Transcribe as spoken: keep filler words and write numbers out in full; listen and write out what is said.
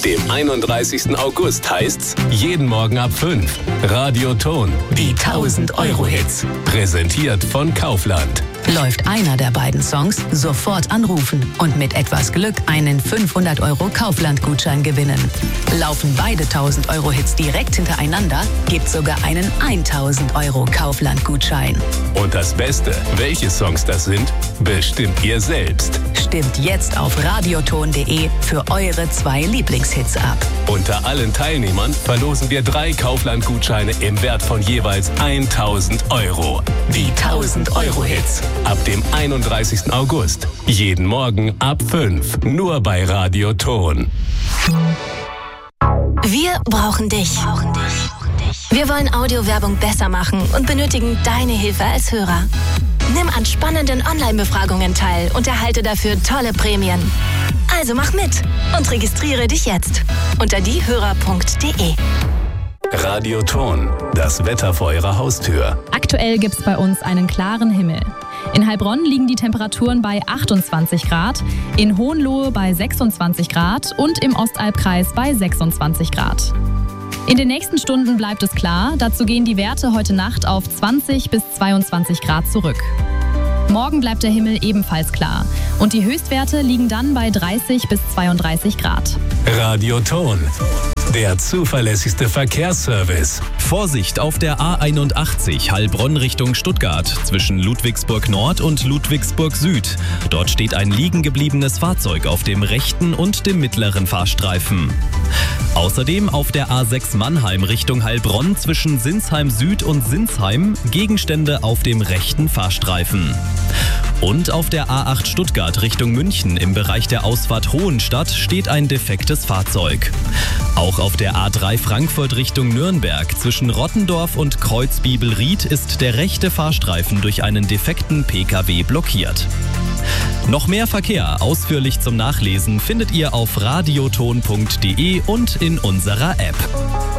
dem einunddreißigsten August heißt's jeden Morgen ab fünf. Radioton, die tausend-Euro-Hits. Präsentiert von Kaufland. Läuft einer der beiden Songs, sofort anrufen und mit etwas Glück einen fünfhundert Euro Kaufland-Gutschein gewinnen. Laufen beide tausend-Euro-Hits direkt hintereinander, gibt's sogar einen tausend Euro Kaufland-Gutschein. Und das Beste, welche Songs das sind, bestimmt ihr selbst. Stimmt jetzt auf radioton punkt de für eure zwei Lieblingshits ab. Unter allen Teilnehmern verlosen wir drei Kaufland-Gutscheine im Wert von jeweils tausend Euro. Die tausend-Euro-Hits. Ab dem einunddreißigsten August. Jeden Morgen ab fünf. Nur bei Radioton. Wir brauchen dich. Wir wollen Audiowerbung besser machen und benötigen deine Hilfe als Hörer. Nimm an spannenden Online-Befragungen teil und erhalte dafür tolle Prämien. Also mach mit und registriere dich jetzt unter diehörer punkt de. Radioton, das Wetter vor eurer Haustür. Aktuell gibt's bei uns einen klaren Himmel. In Heilbronn liegen die Temperaturen bei achtundzwanzig Grad, in Hohenlohe bei sechsundzwanzig Grad und im Ostalbkreis bei sechsundzwanzig Grad. In den nächsten Stunden bleibt es klar, dazu gehen die Werte heute Nacht auf zwanzig bis zweiundzwanzig Grad zurück. Morgen bleibt der Himmel ebenfalls klar und die Höchstwerte liegen dann bei dreißig bis zweiunddreißig Grad. Radioton, der zuverlässigste Verkehrsservice. Vorsicht auf der A einundachtzig Heilbronn Richtung Stuttgart zwischen Ludwigsburg Nord und Ludwigsburg Süd. Dort steht ein liegen gebliebenes Fahrzeug auf dem rechten und dem mittleren Fahrstreifen. Außerdem auf der A sechs Mannheim Richtung Heilbronn zwischen Sinsheim Süd und Sinsheim Gegenstände auf dem rechten Fahrstreifen. Und auf der A acht Stuttgart Richtung München im Bereich der Ausfahrt Hohenstadt steht ein defektes Fahrzeug. Auch auf der A drei Frankfurt Richtung Nürnberg zwischen Rottendorf und Kreuzbibelried ist der rechte Fahrstreifen durch einen defekten P K W blockiert. Noch mehr Verkehr ausführlich zum Nachlesen findet ihr auf radioton punkt de und in unserer App.